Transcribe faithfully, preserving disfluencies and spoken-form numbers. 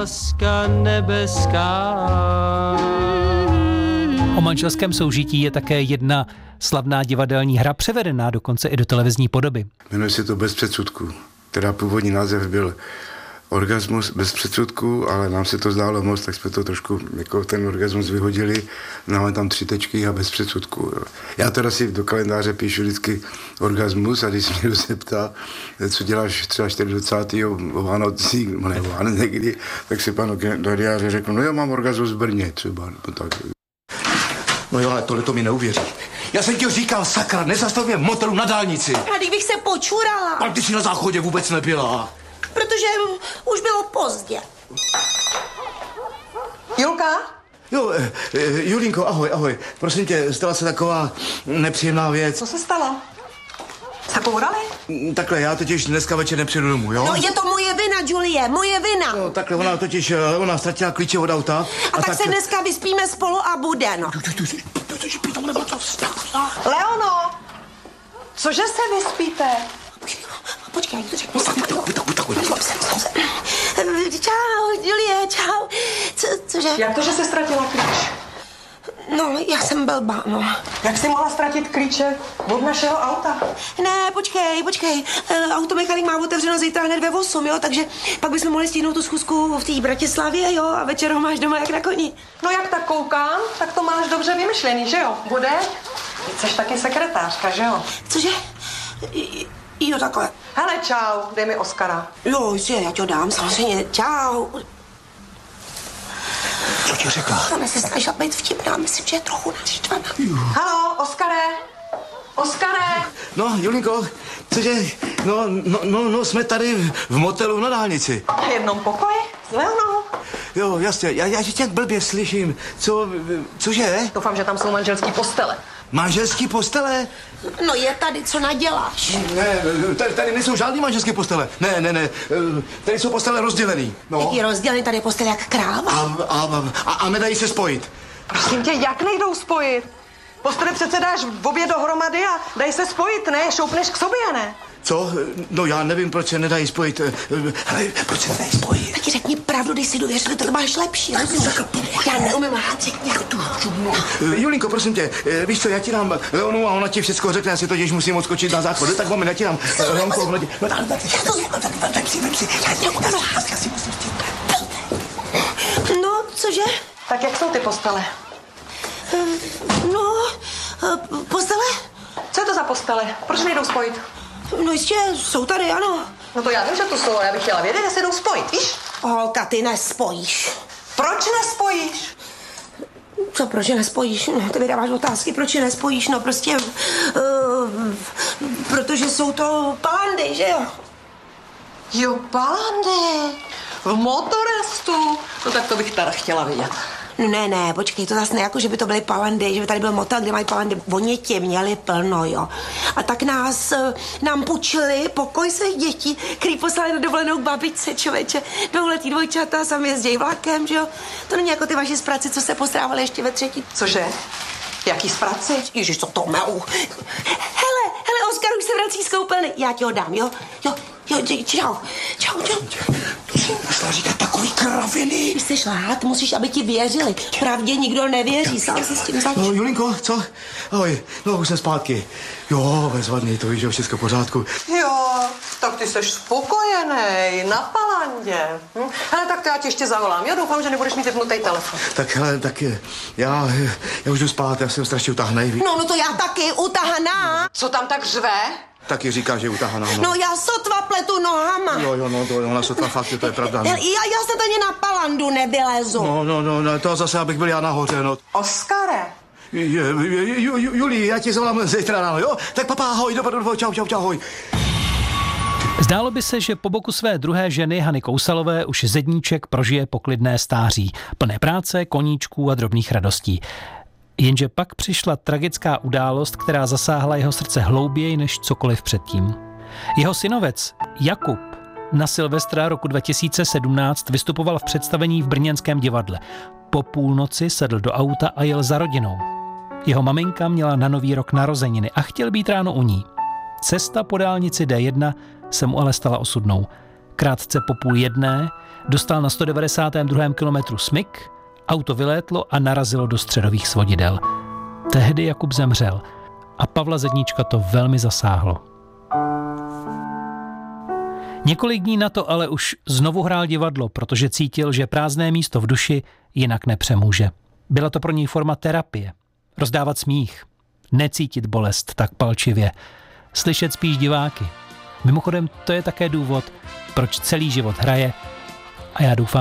láska nebeská. O manželském soužití je také jedna slavná divadelní hra, převedená dokonce i do televizní podoby. Jmenuje se to Bez předsudků, teda původní název byl Orgasmus bez předsudků, ale nám se to zdálo moc, tak jsme to trošku jako ten orgasmus vyhodili, máme tam tři tečky a bez předsudků. Já teda si do kalendáře píšu vždycky orgasmus a když se mě zeptá, co děláš třeba dvacátého čtvrtého o Vánocích, ne, Vánoc někdy, tak si panu do diáře řeknu, no já mám orgasmus v Brně třeba, nebo tak. No jo, ale tohle to mi neuvěří. Já jsem ti říkal, sakra, nezastav mě motoru na dálnici. A kdybych se počurala. Ale ty si na záchodě vůbec nebyla. Protože už bylo pozdě. Julka? Jo, eh, eh, Julinko, ahoj, ahoj. Prosím tě, stala se taková nepříjemná věc. Co se stalo? Jste bourali? Takhle, já totiž dneska večer nepřijdu domů, jo? No je to moje vina, Julie, moje vina. No, takhle, ona totiž, ona ztratila klíče od auta. A, a tak, tak se dneska vyspíme spolu a bude, no. Leono! Cože se vyspíte? Počkej, to řeknu. Čau, Julie, čau. Co, cože? Jak to, že se ztratila klíč? No, já jsem blbá, no. Jak jsi mohla ztratit klíče od našeho auta? Ne, počkej, počkej. Automechanik má otevřeno zítra hned ve osm, jo, takže pak bychom mohli stihnout tu schůzku v té Bratislavě, jo, a večer ho máš doma jak na koni. No jak tak koukám, tak to máš dobře vymyšlený, že jo? Bude? Ty jsi taky sekretářka, že jo? Cože? Jo, takhle. Hele, čau, dej mi Oskara. Jo, jistě, já ti ho dám, samozřejmě. Čau. Co ti řekla? Ona se snažila být vtipná, myslím, že je trochu naštvaná. Halo, Oskare? Oskare? No, Julinko, cože, no, no, no, no, jsme tady v motelu na dálnici. V jednom pokoji? S Leonou? Jo, jasně, já, já tě blbě slyším. Co, cože? Doufám, že tam jsou manželský postele. Manželský postele? No je tady, co naděláš? Ne, tady, tady nejsou žádný manželské postele. Ne, ne, ne, tady jsou postele rozdělený. No. Jaký rozdělený, tady je postel jak kráva. A, a, a, a nedají se spojit. Prosím tě, jak nejdou spojit? Postele přece dáš v obě dohromady a dej se spojit, ne? Šoupneš k sobě, ne? Co? No já nevím, proč se nedají spojit. Hele, proč se nedají spojit? Taky řekni pravdu, když si důvěřili, to máš lepší. Já neumím lhát, řekni tu. Julinko, prosím tě, víš co, já ti dám Leonu a ona ti všechno řekne, já si totiž musím odskočit na záchod. Tak moment, já ti dám Leonku, ona ti... No tak, tak, tak, tak si, vem si, já si musím s tím. No, cože? Tak jak jsou ty postele? No, postele? Co je to za postele? Proč nejdou spojit? No jistě, jsou tady, ano. No to já vím, že to jsou, ale já bych chtěla vědět, jestli jdou spojit, víš? Holka, ty nespojíš. Proč nespojíš? Co, proč je nespojíš? No, ty vydáváš otázky, proč je nespojíš? No prostě, uh, protože jsou to palandy, že jo? Jo, palandy. V motorestu. No tak to bych teda chtěla vidět. Ne, ne, počkej, to zase ne jako, že by to byly palandy, že by tady byl motel, kde mají palandy. Oni tě měli plno, jo. A tak nás, nám půjčili pokoj svých dětí, který poslali na dovolenou k babičce, člověče. Dvouletý dvojčata, sami jezdějí vlakem, že jo. To není jako ty vaši zpraci, co se postrávali ještě ve třetí. Cože? Jaký zpraci? Ježiš, co to melu. Hele, hele, Oskar už se vrací z koupelny. Já ti ho dám, jo? Jo, jo, čau, čau, čau. To si musela říkat takový kraviny. Když chceš lhát, musíš, aby ti věřili. Pravdě nikdo nevěří, sám si s tím zač. No, Julinko, co? Ahoj, no už jsem zpátky. Jo, bezvadný, to víš, že všechno v pořádku. Jo, tak ty jsi spokojený, na palandě. Hm? Hele, tak to já ti ještě zavolám. Já doufám, že nebudeš mít vypnutý telefon. Tak hele, tak já, já už jdu spát, já jsem strašně utahanej. No, no to já taky, utahaná. Co tam tak řve? Taky říká, že je utahaná, no. No já sotva pletu nohama. Jo, jo, no, to ona sotva fakt, to je pravda. No. Já, já se tady na palandu nevylezu. No, no, no, no, to zase, abych byl já nahoře, no. Oskare. Julii, já ti zavolám zítra ráno, jo? Tak papa, ahoj, dobro, dobro, čau, čau, čau, ahoj. Zdálo by se, že po boku své druhé ženy Hany Kousalové už Zedníček prožije poklidné stáří, plné práce, koníčků a drobných radostí. Jenže pak přišla tragická událost, která zasáhla jeho srdce hlouběji než cokoliv předtím. Jeho synovec Jakub na Silvestra roku dva tisíce sedmnáct vystupoval v představení v brněnském divadle. Po půlnoci sedl do auta a jel za rodinou. Jeho maminka měla na Nový rok narozeniny a chtěl být ráno u ní. Cesta po dálnici D jedna se mu ale stala osudnou. Krátce po půl jedné dostal na sto devadesátém druhém kilometru smyk, auto vylétlo a narazilo do středových svodidel. Tehdy Jakub zemřel a Pavla Zedníčka to velmi zasáhlo. Několik dní na to ale už znovu hrál divadlo, protože cítil, že prázdné místo v duši jinak nepřemůže. Byla to pro něj forma terapie. Rozdávat smích, necítit bolest tak palčivě, slyšet spíš diváky. Mimochodem, to je také důvod, proč celý život hraje a já doufám,